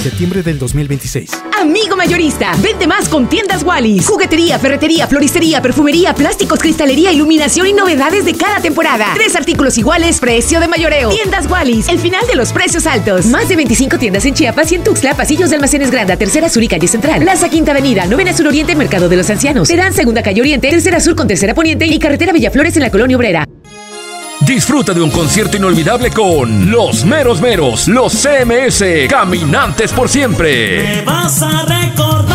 septiembre del 2026. Amigo mayorista, vende más con Tiendas Wallis. Juguetería, ferretería, floristería, perfumería, plásticos, cristalería, iluminación y novedades de cada temporada. 3 artículos iguales, precio de mayoreo. Tiendas Wallis, el final de los precios altos. Más de 25 tiendas en Chiapas y en Tuxtla, pasillos de Almacenes Granda, Tercera Sur y Calle Central. Plaza Quinta Avenida, Novena Sur Oriente, Mercado de los Ancianos. Terán, Segunda Calle Oriente, Tercera Sur con Tercera Poniente y Carretera Villaflores en la Colonia Obrera. Disfruta de un concierto inolvidable con Los Meros Meros, los CMS, Caminantes por Siempre. Me vas a recordar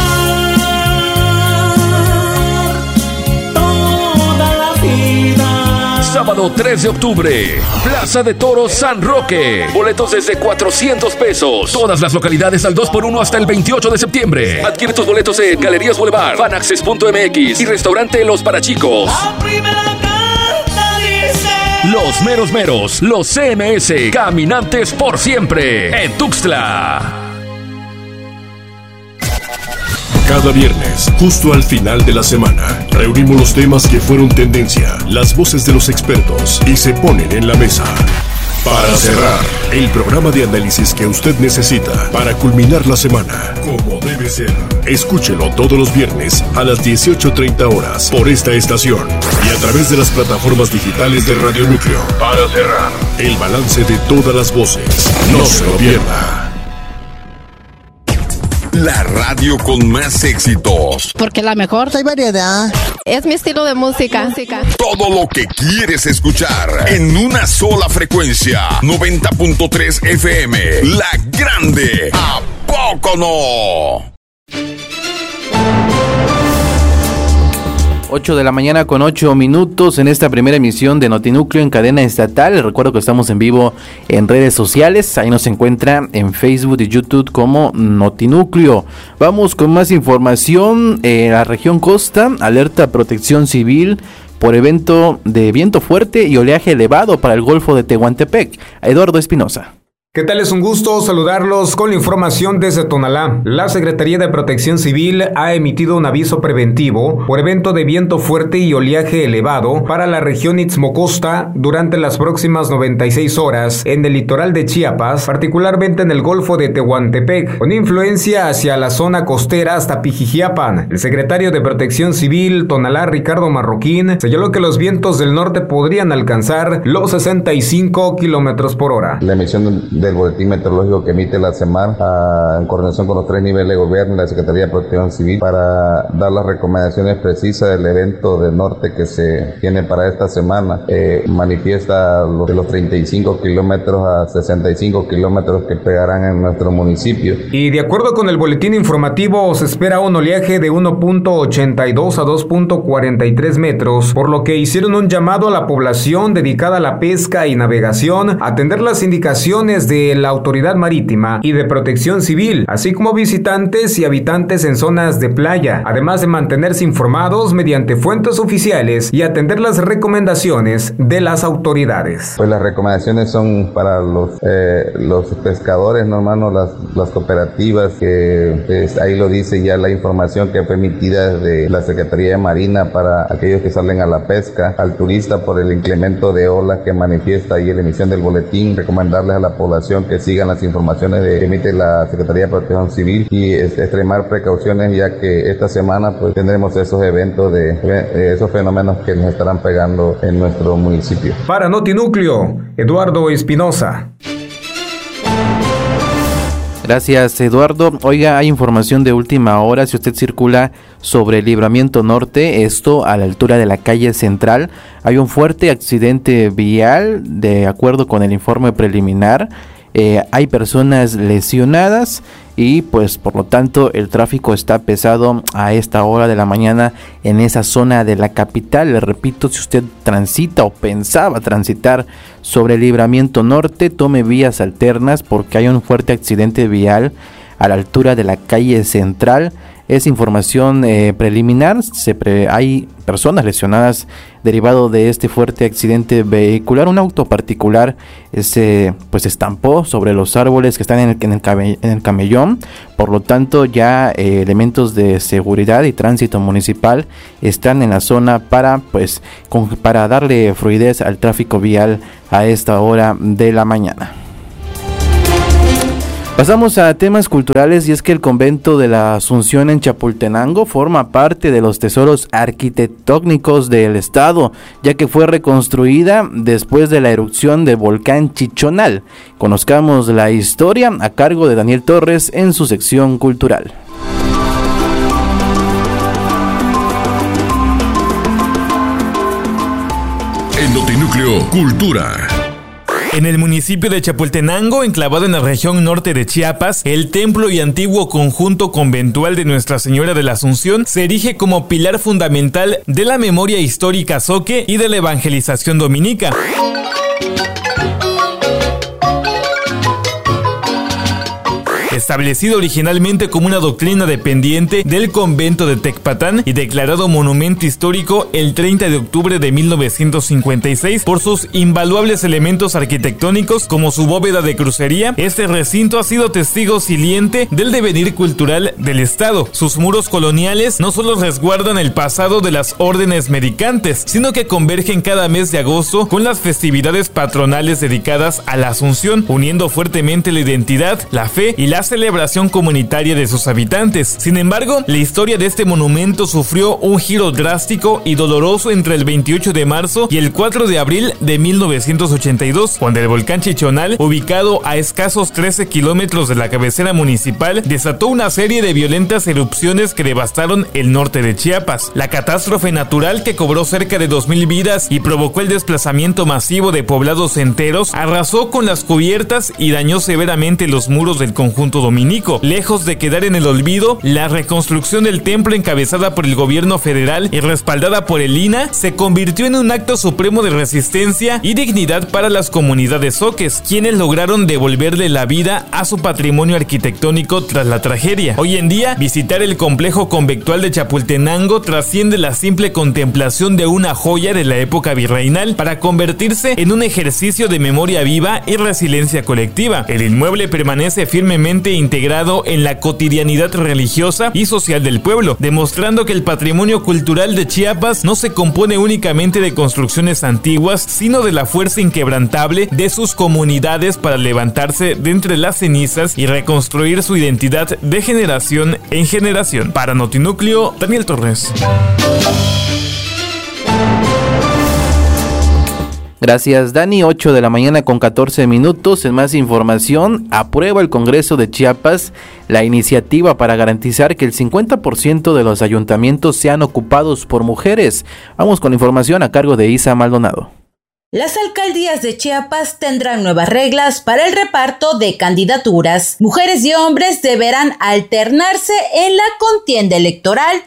toda la vida. Sábado 3 de octubre, Plaza de Toros San Roque. Boletos desde 400 pesos. Todas las localidades al 2x1 hasta el 28 de septiembre. Adquiere tus boletos en Galerías Boulevard, Fanaccess.mx y Restaurante Los Parachicos. La primera carta dice: Los Meros Meros, los CMS, Caminantes por Siempre, en Tuxtla. Cada viernes, justo al final de la semana, reunimos los temas que fueron tendencia, las voces de los expertos y se ponen en la mesa. Para cerrar, el programa de análisis que usted necesita para culminar la semana, como debe ser. Escúchelo todos los viernes a las 18:30 horas por esta estación y a través de las plataformas digitales de Radio Núcleo. Para cerrar, el balance de todas las voces. No se lo pierda. La radio con más éxitos. Porque la mejor. Hay variedad. Es mi estilo de música. Todo lo que quieres escuchar en una sola frecuencia. 90.3 FM. La Grande. ¿A poco no? 8 de la mañana con 8 minutos en esta primera emisión de Notinúcleo en cadena estatal. Les recuerdo que estamos en vivo en redes sociales. Ahí nos encuentra en Facebook y YouTube como Notinúcleo. Vamos con más información. La región Costa alerta Protección Civil por evento de viento fuerte y oleaje elevado para el Golfo de Tehuantepec. Eduardo Espinosa. ¿Qué tal? Es un gusto saludarlos con la información desde Tonalá. La Secretaría de Protección Civil ha emitido un aviso preventivo por evento de viento fuerte y oleaje elevado para la región Istmo-Costa durante las próximas 96 horas en el litoral de Chiapas, particularmente en el Golfo de Tehuantepec, con influencia hacia la zona costera hasta Pijijiapan. El secretario de Protección Civil Tonalá, Ricardo Marroquín, señaló que los vientos del norte podrían alcanzar los 65 kilómetros por hora. La emisión del boletín meteorológico que emite la SEMAR en coordinación con los 3 niveles de gobierno y la Secretaría de Protección Civil para dar las recomendaciones precisas del evento del norte que se tiene para esta semana. Manifiesta de los 35 kilómetros a 65 kilómetros que pegarán en nuestro municipio. Y de acuerdo con el boletín informativo, se espera un oleaje de 1.82 a 2.43 metros, por lo que hicieron un llamado a la población dedicada a la pesca y navegación a atender las indicaciones de la Autoridad Marítima y de Protección Civil, así como visitantes y habitantes en zonas de playa, además de mantenerse informados mediante fuentes oficiales y atender las recomendaciones de las autoridades. Pues las recomendaciones son para los pescadores, no, hermano, las cooperativas, que ahí lo dice ya la información que es permitida desde la Secretaría de Marina para aquellos que salen a la pesca, al turista por el incremento de olas que manifiesta ahí en la emisión del boletín, recomendarles a la población que sigan las informaciones que emite la Secretaría de Protección Civil y extremar precauciones, ya que esta semana pues tendremos esos eventos de esos fenómenos que nos estarán pegando en nuestro municipio. Para Notinúcleo, Eduardo Espinosa. Gracias, Eduardo. Oiga, hay información de última hora. Si usted circula sobre el Libramiento Norte, esto a la altura de la calle Central, hay un fuerte accidente vial. De acuerdo con el informe preliminar, hay personas lesionadas y pues por lo tanto el tráfico está pesado a esta hora de la mañana en esa zona de la capital. Le repito, si usted transita o pensaba transitar sobre el Libramiento Norte, tome vías alternas porque hay un fuerte accidente vial a la altura de la calle Central. Es información preliminar. Hay personas lesionadas derivado de este fuerte accidente vehicular. Un auto particular pues estampó sobre los árboles que están en el camellón. Por lo tanto, ya elementos de seguridad y tránsito municipal están en la zona para darle fluidez al tráfico vial a esta hora de la mañana. Pasamos a temas culturales y es que el convento de la Asunción en Chapultenango forma parte de los tesoros arquitectónicos del estado, ya que fue reconstruida después de la erupción del volcán Chichonal. Conozcamos la historia a cargo de Daniel Torres en su sección cultural. En Notinúcleo Cultura. En el municipio de Chapultenango, enclavado en la región norte de Chiapas, el templo y antiguo conjunto conventual de Nuestra Señora de la Asunción se erige como pilar fundamental de la memoria histórica zoque y de la evangelización dominica. Establecido originalmente como una doctrina dependiente del convento de Tecpatán y declarado monumento histórico el 30 de octubre de 1956 por sus invaluables elementos arquitectónicos como su bóveda de crucería, este recinto ha sido testigo saliente del devenir cultural del estado. Sus muros coloniales no solo resguardan el pasado de las órdenes mendicantes, sino que convergen cada mes de agosto con las festividades patronales dedicadas a la Asunción, uniendo fuertemente la identidad, la fe y la celebración comunitaria de sus habitantes. Sin embargo, la historia de este monumento sufrió un giro drástico y doloroso entre el 28 de marzo y el 4 de abril de 1982, cuando el volcán Chichonal, ubicado a escasos 13 kilómetros de la cabecera municipal, desató una serie de violentas erupciones que devastaron el norte de Chiapas. La catástrofe natural, que cobró cerca de 2,000 vidas y provocó el desplazamiento masivo de poblados enteros, arrasó con las cubiertas y dañó severamente los muros del conjunto dominico. Lejos de quedar en el olvido, la reconstrucción del templo, encabezada por el gobierno federal y respaldada por el INAH, se convirtió en un acto supremo de resistencia y dignidad para las comunidades zoques, quienes lograron devolverle la vida a su patrimonio arquitectónico tras la tragedia. Hoy en día, visitar el complejo conventual de Chapultenango trasciende la simple contemplación de una joya de la época virreinal para convertirse en un ejercicio de memoria viva y resiliencia colectiva. El inmueble permanece firmemente integrado en la cotidianidad religiosa y social del pueblo, demostrando que el patrimonio cultural de Chiapas no se compone únicamente de construcciones antiguas, sino de la fuerza inquebrantable de sus comunidades para levantarse de entre las cenizas y reconstruir su identidad de generación en generación. Para Notinúcleo, Daniel Torres. Gracias, Dani. 8 de la mañana con 14 minutos. En más información, aprueba el Congreso de Chiapas la iniciativa para garantizar que el 50% de los ayuntamientos sean ocupados por mujeres. Vamos con información a cargo de Isa Maldonado. Las alcaldías de Chiapas tendrán nuevas reglas para el reparto de candidaturas. Mujeres y hombres deberán alternarse en la contienda electoral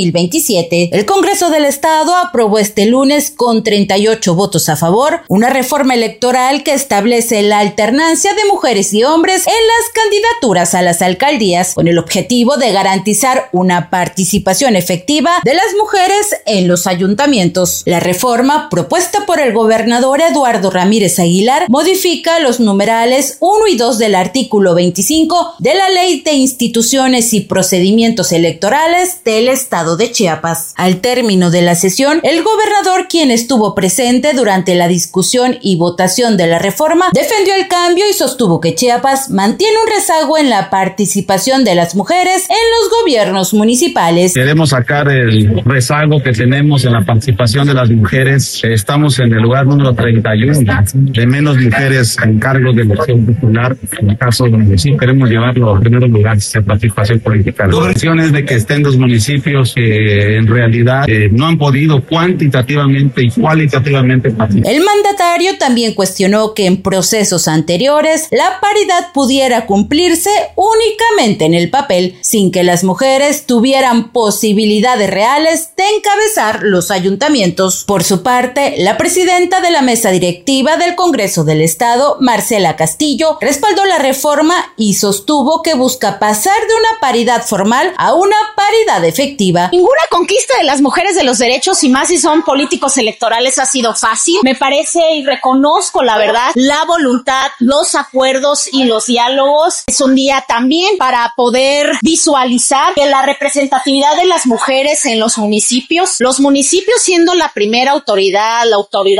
2027. El Congreso del Estado aprobó este lunes con 38 votos a favor una reforma electoral que establece la alternancia de mujeres y hombres en las candidaturas a las alcaldías, con el objetivo de garantizar una participación efectiva de las mujeres en los ayuntamientos. La reforma, propuesta por el gobernador Eduardo Ramírez Aguilar, modifica los numerales 1 y 2 del artículo 25 de la Ley de Instituciones y Procedimientos Electorales del Estado de Chiapas. Al término de la sesión, el gobernador, quien estuvo presente durante la discusión y votación de la reforma, defendió el cambio y sostuvo que Chiapas mantiene un rezago en la participación de las mujeres en los gobiernos municipales. Queremos sacar el rezago que tenemos en la participación de las mujeres. Estamos en el lugar número 31 de menos mujeres en cargos de elección popular. En el caso del municipio, queremos llevarlo a los primeros lugares de participación política. La versión es de que estén dos municipios que en realidad no han podido cuantitativamente y cualitativamente participar. El mandatario también cuestionó que en procesos anteriores la paridad pudiera cumplirse únicamente en el papel, sin que las mujeres tuvieran posibilidades reales de encabezar los ayuntamientos. Por su parte, la presidenta de la mesa directiva del Congreso del Estado, Marcela Castillo, respaldó la reforma y sostuvo que busca pasar de una paridad formal a una paridad efectiva. Ninguna conquista de las mujeres de los derechos, y más si son políticos electorales, ha sido fácil. Me parece y reconozco, la verdad, la voluntad, los acuerdos y los diálogos. Es un día también para poder visualizar que la representatividad de las mujeres en los municipios siendo la primera autoridad, la autoridad responsable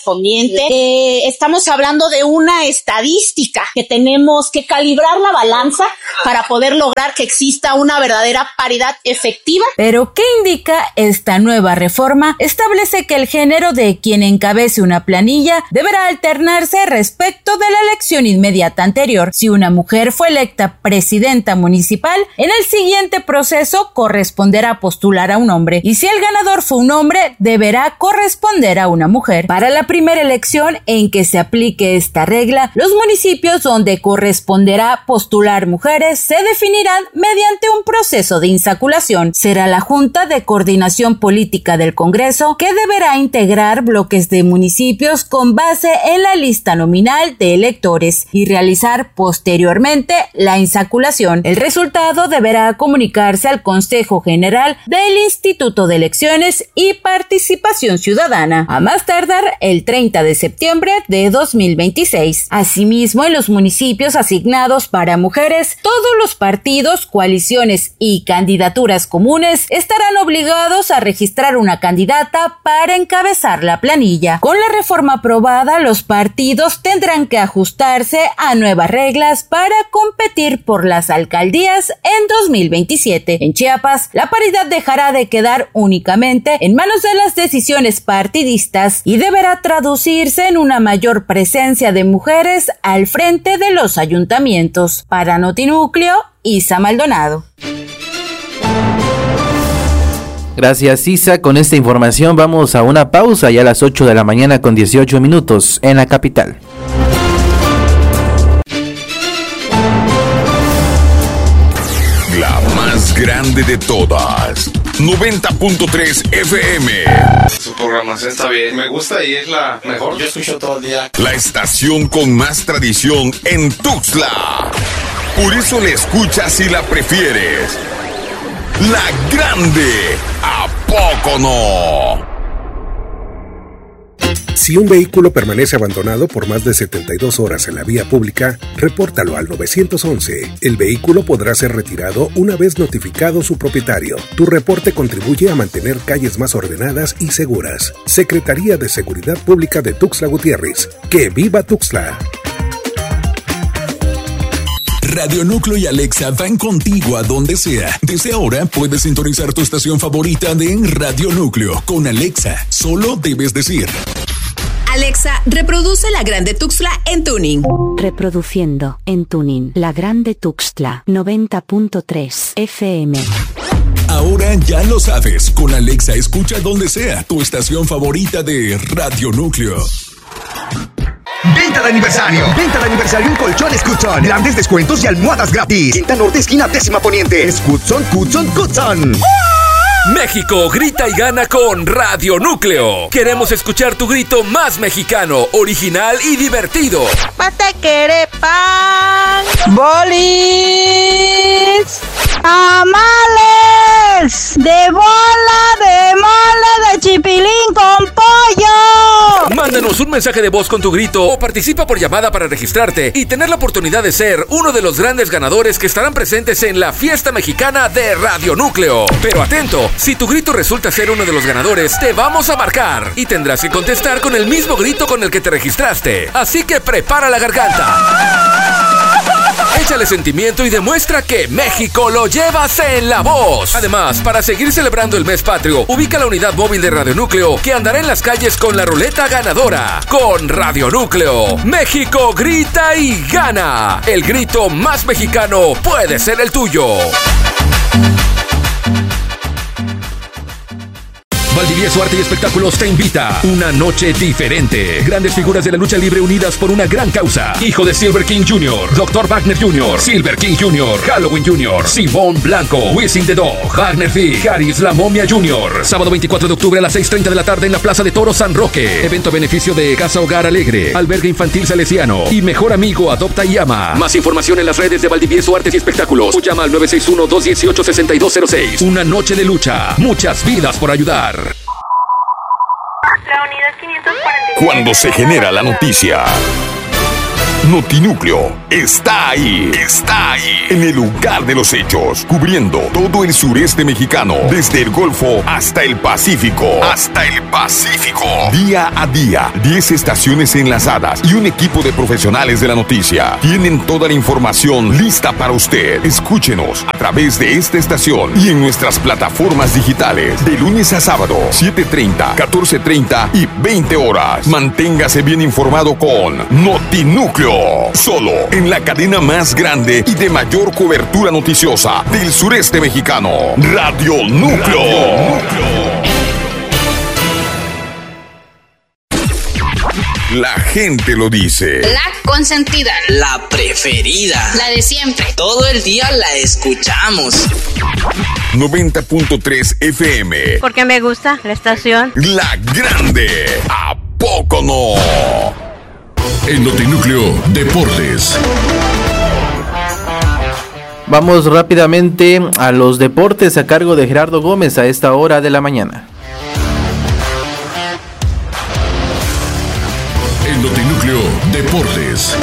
correspondiente. Estamos hablando de una estadística que tenemos que calibrar la balanza para poder lograr que exista una verdadera paridad efectiva. Pero, ¿qué indica esta nueva reforma? Establece que el género de quien encabece una planilla deberá alternarse respecto de la elección inmediata anterior. Si una mujer fue electa presidenta municipal, en el siguiente proceso corresponderá postular a un hombre, y si el ganador fue un hombre, deberá corresponder a una mujer. Para la primera elección en que se aplique esta regla, los municipios donde corresponderá postular mujeres se definirán mediante un proceso de insaculación. Será la Junta de Coordinación Política del Congreso que deberá integrar bloques de municipios con base en la lista nominal de electores y realizar posteriormente la insaculación. El resultado deberá comunicarse al Consejo General del Instituto de Elecciones y Participación Ciudadana, a más tardar el 30 de septiembre de 2026. Asimismo, en los municipios asignados para mujeres, todos los partidos, coaliciones y candidaturas comunes estarán obligados a registrar una candidata para encabezar la planilla. Con la reforma aprobada, los partidos tendrán que ajustarse a nuevas reglas para competir por las alcaldías en 2027. En Chiapas, la paridad dejará de quedar únicamente en manos de las decisiones partidistas y deberá traducirse en una mayor presencia de mujeres al frente de los ayuntamientos. Para Notinúcleo, Isa Maldonado. Gracias, Isa. Con esta información vamos a una pausa ya a las 8 de la mañana con 18 minutos en la capital. La más grande de todas. 90.3 FM. Su programación está bien, me gusta y es la mejor. Yo escucho todo el día. La estación con más tradición en Tuxtla. Por eso la escuchas y la prefieres. La grande. ¿A poco no? Si un vehículo permanece abandonado por más de 72 horas en la vía pública, repórtalo al 911. El vehículo podrá ser retirado una vez notificado su propietario. Tu reporte contribuye a mantener calles más ordenadas y seguras. Secretaría de Seguridad Pública de Tuxtla Gutiérrez. ¡Que viva Tuxtla! Radio Núcleo y Alexa van contigo a donde sea. Desde ahora puedes sintonizar tu estación favorita de Radio Núcleo. Con Alexa, solo debes decir: Alexa, reproduce La Grande Tuxtla en tuning. Reproduciendo en tuning La Grande Tuxtla 90.3 FM. Ahora ya lo sabes. Con Alexa escucha donde sea tu estación favorita de Radio Núcleo. ¡Venta de aniversario! ¡Venta de aniversario en Colchones Cutzon! Grandes descuentos y almohadas gratis. Quinta Norte, esquina 10ª Poniente. Es Cutzon, Cutzon, Cutzon. México grita y gana con Radio Núcleo. Queremos escuchar tu grito más mexicano, original y divertido. Patequere pan, bolis, tamales, de mole de chipilín con pollo. Mándanos un mensaje de voz con tu grito o participa por llamada para registrarte y tener la oportunidad de ser uno de los grandes ganadores que estarán presentes en la fiesta mexicana de Radio Núcleo. Pero atento, si tu grito resulta ser uno de los ganadores, te vamos a marcar y tendrás que contestar con el mismo grito con el que te registraste. Así que prepara la garganta. Échale sentimiento y demuestra que México lo llevas en la voz. Además, para seguir celebrando el mes patrio, ubica la unidad móvil de Radio Núcleo que andará en las calles con la ruleta ganadora. Con Radio Núcleo, México grita y gana. El grito más mexicano puede ser el tuyo. Valdivieso Arte y Espectáculos te invita. Una noche diferente. Grandes figuras de la lucha libre unidas por una gran causa. Hijo de Silver King Jr., Dr. Wagner Jr., Silver King Jr., Halloween Jr., Simón Blanco, Wisin the Dog, Wagner Fig, Haris La Momia Jr. Sábado 24 de octubre a las 6:30 de la tarde en la Plaza de Toros San Roque. Evento a beneficio de Casa Hogar Alegre, Albergue Infantil Salesiano y Mejor Amigo Adopta y Ama. Más información en las redes de Valdivieso Artes y Espectáculos o llama al 961-218-6206. Una noche de lucha. Muchas vidas por ayudar. Cuando se genera la noticia, Notinúcleo está ahí, en el lugar de los hechos, cubriendo todo el sureste mexicano, desde el Golfo hasta el Pacífico. Día a día, 10 estaciones enlazadas y un equipo de profesionales de la noticia. Tienen toda la información lista para usted. Escúchenos a través de esta estación y en nuestras plataformas digitales, de lunes a sábado, 7:30, 14:30 y 20 horas. Manténgase bien informado con Notinúcleo, solo en la cadena más grande y de mayor cobertura noticiosa del sureste mexicano, Radio Núcleo. La gente lo dice. La consentida. La preferida. La de siempre. Todo el día la escuchamos. 90.3 FM. Porque me gusta la estación. La grande. ¿A poco no? En Notinúcleo Deportes. Vamos rápidamente a los deportes a cargo de Gerardo Gómez a esta hora de la mañana. En Notinúcleo Deportes.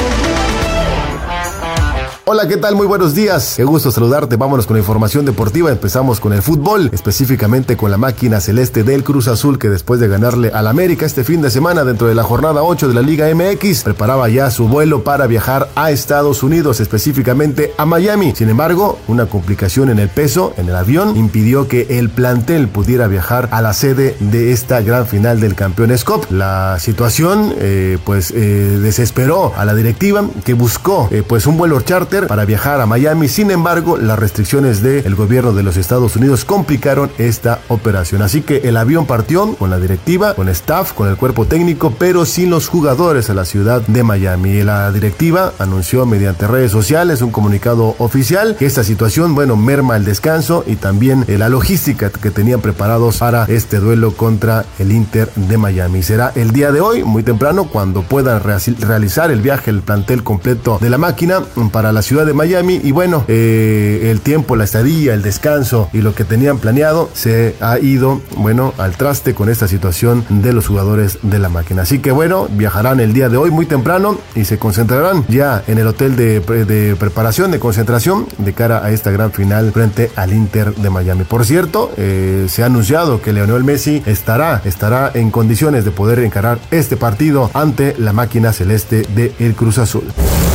Hola, ¿qué tal? Muy buenos días. Qué gusto saludarte. Vámonos con la información deportiva. Empezamos con el fútbol, específicamente con la máquina celeste del Cruz Azul, que después de ganarle al América este fin de semana dentro de la jornada 8 de la Liga MX, preparaba ya su vuelo para viajar a Estados Unidos, específicamente a Miami. Sin embargo, una complicación en el peso, en el avión, impidió que el plantel pudiera viajar a la sede de esta gran final del Campeones Cup. La situación, desesperó a la directiva, que buscó un vuelo charter para viajar a Miami. Sin embargo, las restricciones del gobierno de los Estados Unidos complicaron esta operación. Así que el avión partió con la directiva, con staff, con el cuerpo técnico, pero sin los jugadores a la ciudad de Miami. La directiva anunció mediante redes sociales un comunicado oficial que esta situación, merma el descanso y también la logística que tenían preparados para este duelo contra el Inter de Miami. Será el día de hoy, muy temprano, cuando puedan realizar el viaje, el plantel completo de la máquina para la ciudad de Miami. Y el tiempo, la estadía, el descanso y lo que tenían planeado se ha ido al traste con esta situación de los jugadores de la máquina. Así que viajarán el día de hoy muy temprano y se concentrarán ya en el hotel de preparación, de concentración, de cara a esta gran final frente al Inter de Miami. Por cierto, se ha anunciado que Lionel Messi estará en condiciones de poder encarar este partido ante la máquina celeste de el Cruz Azul.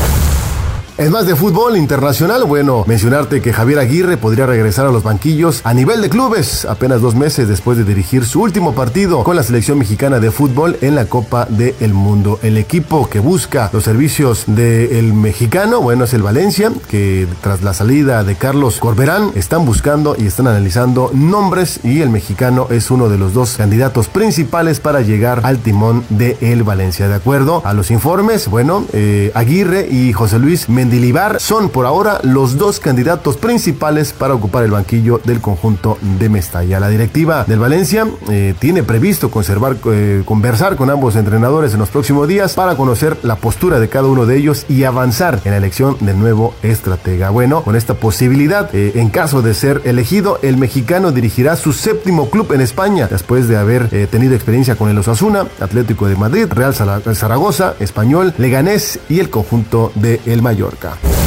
En más de fútbol internacional, mencionarte que Javier Aguirre podría regresar a los banquillos a nivel de clubes apenas 2 meses después de dirigir su último partido con la selección mexicana de fútbol en la Copa del Mundo. El equipo que busca los servicios del mexicano, es el Valencia, que tras la salida de Carlos Corberán están buscando y están analizando nombres, y el mexicano es uno de los 2 candidatos principales para llegar al timón de el Valencia. De acuerdo a los informes, Aguirre y José Luis Mendilibar son por ahora los 2 candidatos principales para ocupar el banquillo del conjunto de Mestalla. La directiva del Valencia tiene previsto conversar con ambos entrenadores en los próximos días para conocer la postura de cada uno de ellos y avanzar en la elección del nuevo estratega. Con esta posibilidad, en caso de ser elegido, el mexicano dirigirá su 7º club en España, después de haber tenido experiencia con el Osasuna, Atlético de Madrid, Real Zaragoza, Español, Leganés y el conjunto de el Mallorca.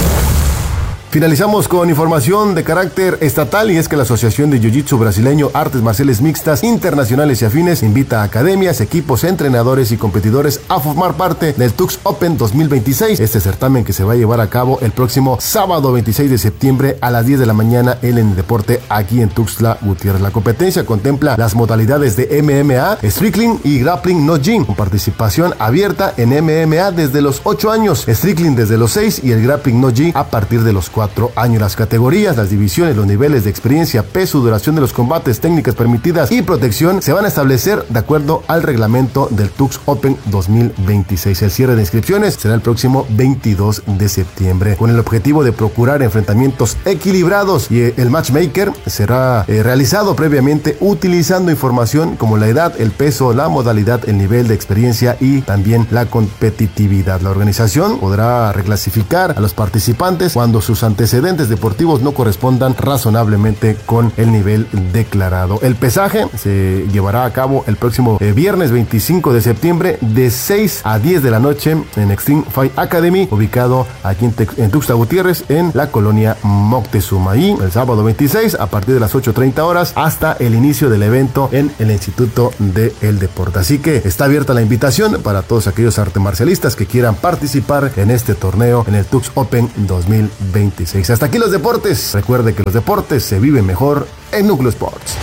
Finalizamos con información de carácter estatal, y es que la Asociación de Jiu-Jitsu Brasileño Artes Marciales Mixtas Internacionales y Afines invita a academias, equipos, entrenadores y competidores a formar parte del Tux Open 2026, este certamen que se va a llevar a cabo el próximo sábado 26 de septiembre a las 10 de la mañana en el deporte aquí en Tuxtla Gutiérrez. La competencia contempla las modalidades de MMA, Strickling y Grappling No Gym, con participación abierta en MMA desde los 8 años, Strickling desde los 6 y el Grappling No Gym a partir de los 4 años. Las categorías, las divisiones, los niveles de experiencia, peso, duración de los combates, técnicas permitidas y protección se van a establecer de acuerdo al reglamento del Tux Open 2026. El cierre de inscripciones será el próximo 22 de septiembre, con el objetivo de procurar enfrentamientos equilibrados, y el matchmaker será realizado previamente utilizando información como la edad, el peso, la modalidad, el nivel de experiencia y también la competitividad. La organización podrá reclasificar a los participantes cuando sus antecedentes deportivos no correspondan razonablemente con el nivel declarado. El pesaje se llevará a cabo el próximo viernes 25 de septiembre de 6 a 10 de la noche en Extreme Fight Academy, ubicado aquí en Tuxtla Gutiérrez, en la colonia Moctezuma. Y el sábado 26 a partir de las 8:30 horas hasta el inicio del evento en el Instituto del Deporte. Así que está abierta la invitación para todos aquellos artes marcialistas que quieran participar en este torneo en el Tux Open 2026. Hasta aquí los deportes. Recuerde que los deportes se viven mejor en Núcleo Sports.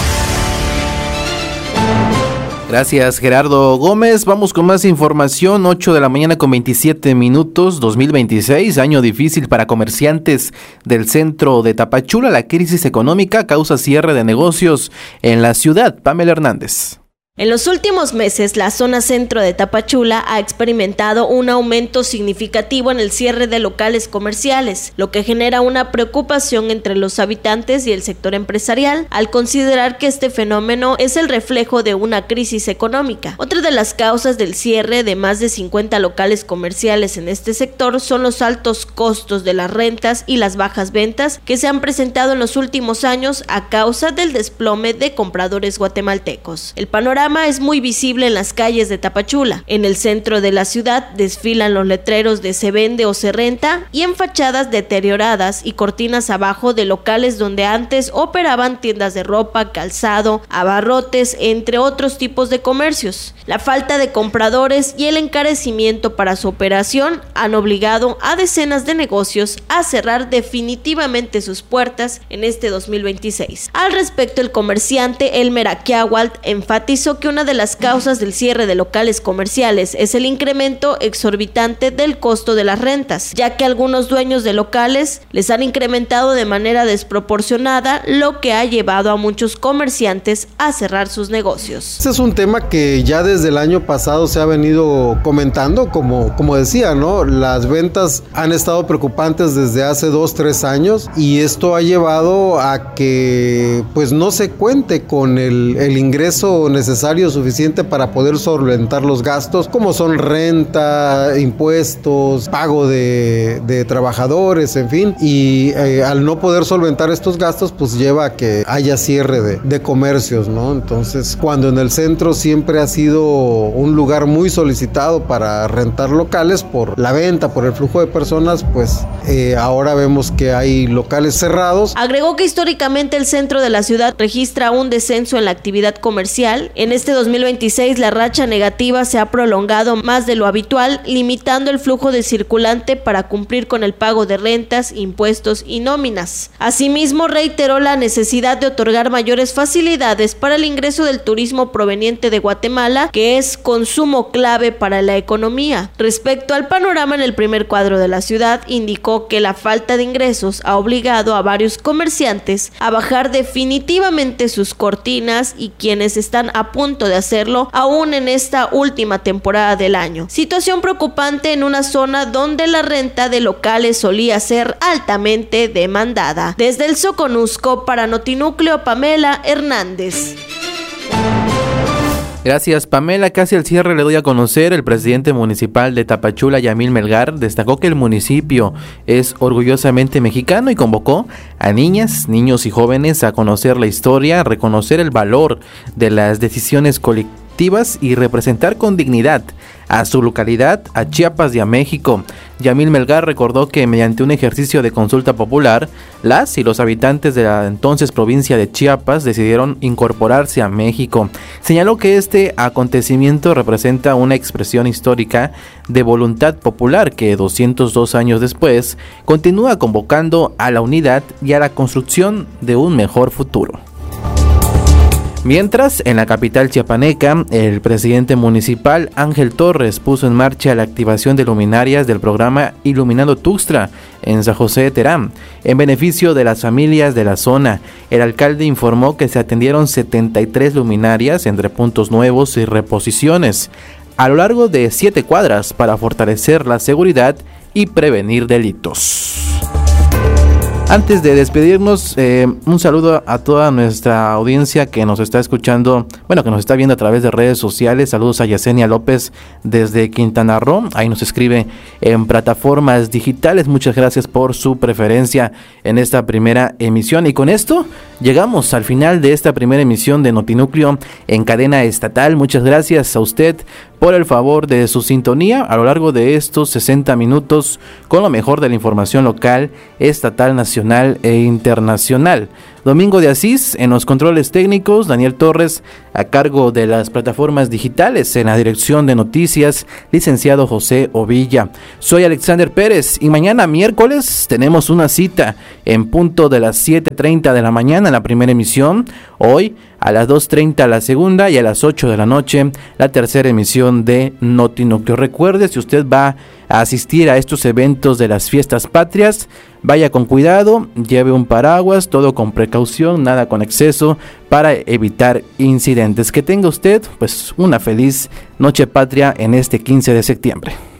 Gracias, Gerardo Gómez. Vamos con más información. 8 de la mañana con 27 minutos. 2026, año difícil para comerciantes del centro de Tapachula. La crisis económica causa cierre de negocios en la ciudad. Pamela Hernández. En los últimos meses, la zona centro de Tapachula ha experimentado un aumento significativo en el cierre de locales comerciales, lo que genera una preocupación entre los habitantes y el sector empresarial, al considerar que este fenómeno es el reflejo de una crisis económica. Otra de las causas del cierre de más de 50 locales comerciales en este sector son los altos costos de las rentas y las bajas ventas que se han presentado en los últimos años a causa del desplome de compradores guatemaltecos. El panorama es muy visible en las calles de Tapachula. En el centro de la ciudad desfilan los letreros de se vende o se renta y en fachadas deterioradas y cortinas abajo de locales donde antes operaban tiendas de ropa, calzado, abarrotes, entre otros tipos de comercios. La falta de compradores y el encarecimiento para su operación han obligado a decenas de negocios a cerrar definitivamente sus puertas en este 2026. Al respecto, el comerciante Elmer Aquiawalt enfatizó que una de las causas del cierre de locales comerciales es el incremento exorbitante del costo de las rentas, ya que algunos dueños de locales les han incrementado de manera desproporcionada, lo que ha llevado a muchos comerciantes a cerrar sus negocios. Este es un tema que ya desde el año pasado se ha venido comentando, como decía, ¿no? Las ventas han estado preocupantes desde hace 2-3 años y esto ha llevado a que pues no se cuente con el ingreso necesario suficiente para poder solventar los gastos, como son renta, impuestos, pago de trabajadores, en fin, y al no poder solventar estos gastos, pues lleva a que haya cierre de comercios, ¿no? Entonces, cuando en el centro siempre ha sido un lugar muy solicitado para rentar locales por la venta, por el flujo de personas, pues ahora vemos que hay locales cerrados. Agregó que históricamente el centro de la ciudad registra un descenso en la actividad comercial. En este 2026 la racha negativa se ha prolongado más de lo habitual, limitando el flujo de circulante para cumplir con el pago de rentas, impuestos y nóminas. Asimismo, reiteró la necesidad de otorgar mayores facilidades para el ingreso del turismo proveniente de Guatemala, que es consumo clave para la economía. Respecto al panorama en el primer cuadro de la ciudad, indicó que la falta de ingresos ha obligado a varios comerciantes a bajar definitivamente sus cortinas y quienes están a punto de hacerlo aún en esta última temporada del año. Situación preocupante en una zona donde la renta de locales solía ser altamente demandada. Desde el Soconusco, para Notinúcleo, Pamela Hernández. Gracias, Pamela. Casi al cierre le doy a conocer, el presidente municipal de Tapachula, Yamil Melgar, destacó que el municipio es orgullosamente mexicano y convocó a niñas, niños y jóvenes a conocer la historia, a reconocer el valor de las decisiones colectivas y representar con dignidad a su localidad, a Chiapas y a México. Yamil Melgar recordó que mediante un ejercicio de consulta popular, las y los habitantes de la entonces provincia de Chiapas decidieron incorporarse a México. Señaló que este acontecimiento representa una expresión histórica de voluntad popular que 202 años después continúa convocando a la unidad y a la construcción de un mejor futuro. Mientras, en la capital chiapaneca, el presidente municipal Ángel Torres puso en marcha la activación de luminarias del programa Iluminando Tuxtla en San José de Terán, en beneficio de las familias de la zona. El alcalde informó que se atendieron 73 luminarias entre puntos nuevos y reposiciones a lo largo de 7 cuadras para fortalecer la seguridad y prevenir delitos. Antes de despedirnos, un saludo a toda nuestra audiencia que nos está escuchando, que nos está viendo a través de redes sociales. Saludos a Yesenia López desde Quintana Roo, ahí nos escribe en plataformas digitales. Muchas gracias por su preferencia en esta primera emisión. Y con esto llegamos al final de esta primera emisión de Notinúcleo en cadena estatal. Muchas gracias a usted por el favor de su sintonía a lo largo de estos 60 minutos con lo mejor de la información local, estatal, nacional e internacional. Domingo de Asís en los controles técnicos, Daniel Torres a cargo de las plataformas digitales, en la dirección de noticias, licenciado José Ovilla. Soy Alexander Pérez y mañana miércoles tenemos una cita en punto de las 7:30 de la mañana en la primera emisión. Hoy a las 2:30 la segunda y a las 8 de la noche la tercera emisión de Notinúcleo. Recuerde, si usted va a asistir a estos eventos de las fiestas patrias, vaya con cuidado, lleve un paraguas, todo con precaución, nada con exceso para evitar incidentes. Que tenga usted una feliz noche patria en este 15 de septiembre.